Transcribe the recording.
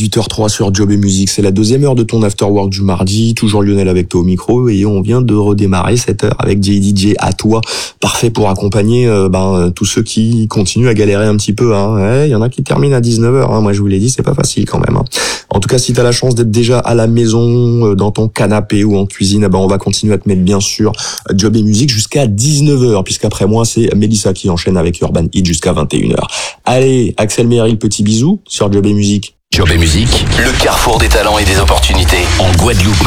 18h03 sur Job et Musique. C'est la deuxième heure de ton afterwork du mardi. Toujours Lionel avec toi au micro et on vient de redémarrer cette heure avec JDJ à toi. Parfait pour accompagner tous ceux qui continuent à galérer un petit peu. Il y en a qui terminent à 19h. Moi je vous l'ai dit, c'est pas facile quand même. En tout cas, si t'as la chance d'être déjà à la maison, dans ton canapé ou en cuisine, on va continuer à te mettre bien sûr Job et Musique jusqu'à 19h, puisqu'après moi c'est Mélissa qui enchaîne avec Urban Hit jusqu'à 21h. Allez, Axel Mery, petit bisou sur Job et Musique. Job et Musique, le carrefour des talents et des opportunités en Guadeloupe.